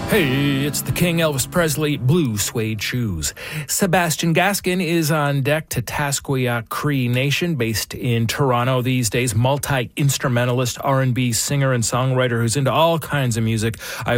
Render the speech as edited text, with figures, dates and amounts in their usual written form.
Hey, it's the King, Elvis Presley, Blue Suede Shoes. Sebastian Gaskin is on deck to Tasqueya Cree Nation, based in Toronto these days. Multi-instrumentalist, R&B singer and songwriter who's into all kinds of music. I